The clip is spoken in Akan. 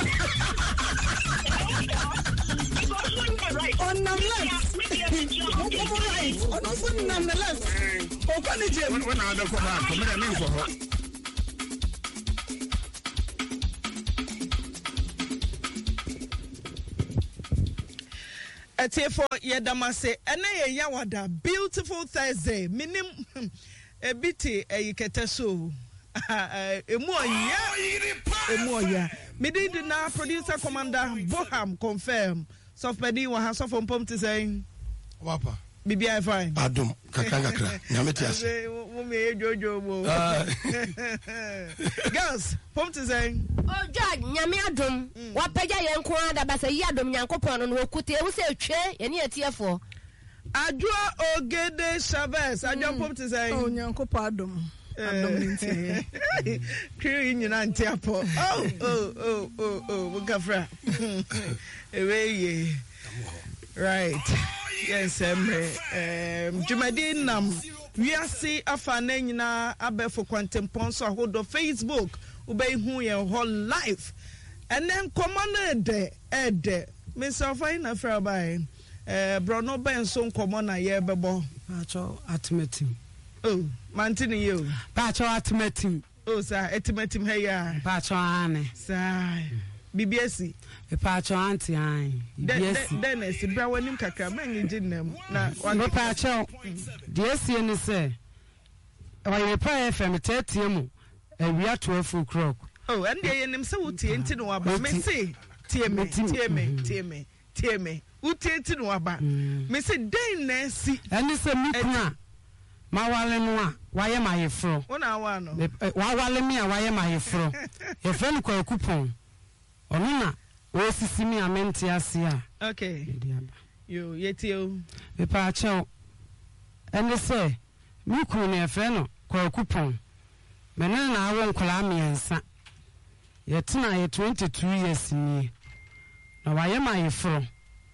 On the left. Right. On the left. Open it. When I don't come back, come in for her. For Yadamase, and Yawada, beautiful Thursday, minim a bitty a Ketasu. Emoya. Midi na producer commander Boham confirm. Softpedi wa has of pump to say. Wapa. Bibi I fine. Adum kakanga. Nyametias. Girls, pump to say. Oh, Judge, Nyami Adum. What Peja Yankwa da Basa Yadum Yankopon and Wokute, who say chair, and yet here for. Adua Ogede Chavez. I jump pump to say. Oh, Yankopadum. Creating an antiapo. Oh, Gafra. Away, right. Yes, Jumadin Nam. We are see a fan na abe for quantum pons or hold of Facebook. Obey who your whole life. And then commander Ed. Miss Alfina Frabai. Bruno Benson common a year bebo. Atmetim. Oh, Mantini you. Pacho atmetim. Oh, sir, etimetim here. Pacho ane. Sir, BBSC. Pacho anti ai. Dennis, Brawanim Kaka, many ginem. Now, one pacho. Dear CN say, when you pay FM 30 and we are 12 o'clock. Oh, and they in him so tinted no about me say, tear me. Uti no about me say, Dennis, and it's a mukna. Mawale noa waye mayefro wona wa no wawale me waye mayefro ye friend ko coupon onu na o sisi mi amenti ase a okay yo yetio be pa chew ene se mi ku na friend ko coupon mena na awo nkola miensa ye tena ye 22 years ni na waye mayefro